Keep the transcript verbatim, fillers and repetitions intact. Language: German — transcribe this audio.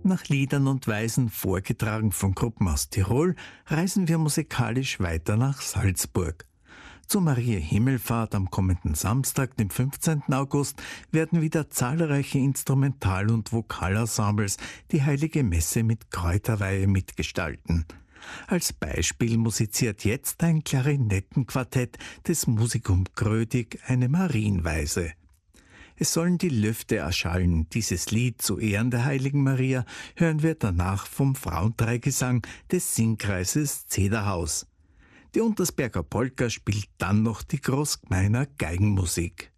Nach Liedern und Weisen, vorgetragen von Gruppen aus Tirol, reisen wir musikalisch weiter nach Salzburg. Zur Maria Himmelfahrt am kommenden Samstag, dem fünfzehnten August, werden wieder zahlreiche Instrumental- und Vokalensembles die Heilige Messe mit Kräuterweihe mitgestalten. Als Beispiel musiziert jetzt ein Klarinettenquartett des Musikum Grödig eine Marienweise. Es sollen die Lüfte erschallen. Dieses Lied zu Ehren der Heiligen Maria hören wir danach vom Frauendreigesang des Singkreises Zederhaus. Die Untersberger Polka spielt dann noch die Großgmeiner Geigenmusik.